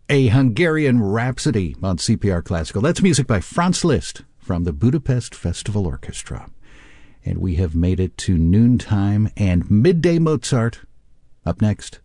A Hungarian Rhapsody on CPR Classical. That's music by Franz Liszt from the Budapest Festival Orchestra. And we have made it to noontime and midday Mozart. Up next.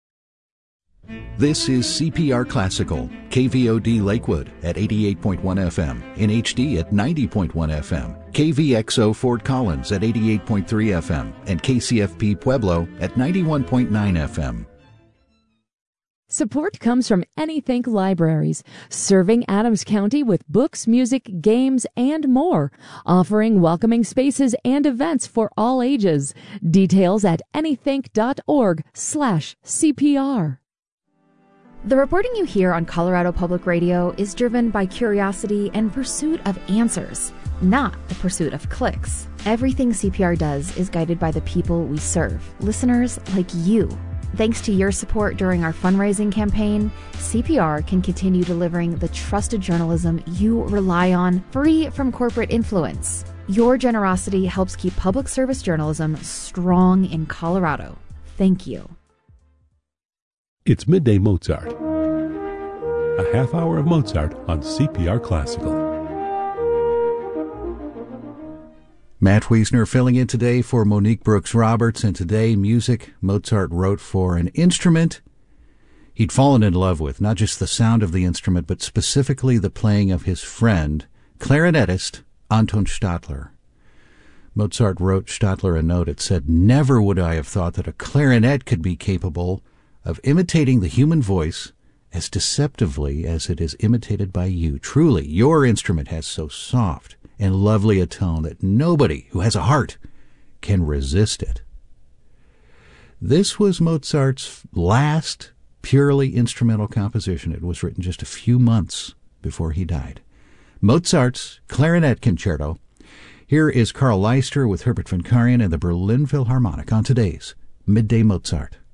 This is CPR Classical, KVOD Lakewood at 88.1 FM, in HD at 90.1 FM, KVXO Fort Collins at 88.3 FM, and KCFP Pueblo at 91.9 FM. Support comes from Anythink Libraries, serving Adams County with books, music, games, and more, offering welcoming spaces and events for all ages. Details at anythink.org/CPR. The reporting you hear on Colorado Public Radio is driven by curiosity and pursuit of answers, not the pursuit of clicks. Everything CPR does is guided by the people we serve, listeners like you. Thanks to your support during our fundraising campaign, CPR can continue delivering the trusted journalism you rely on, free from corporate influence. Your generosity helps keep public service journalism strong in Colorado. Thank you. It's Midday Mozart, a half hour of Mozart on CPR Classical. Matt Wiesner filling in today for Monique Brooks-Roberts, and today music Mozart wrote for an instrument he'd fallen in love with, not just the sound of the instrument, but specifically the playing of his friend, clarinetist Anton Stadler. Mozart wrote Stadler a note. It said, "Never would I have thought that a clarinet could be capable of imitating the human voice as deceptively as it is imitated by you. Truly, your instrument has so soft and lovely a tone that nobody who has a heart can resist it." This was Mozart's last purely instrumental composition. It was written just a few months before he died. Mozart's Clarinet Concerto. Here is Carl Leister with Herbert von Karajan and the Berlin Philharmonic on today's Midday Mozart.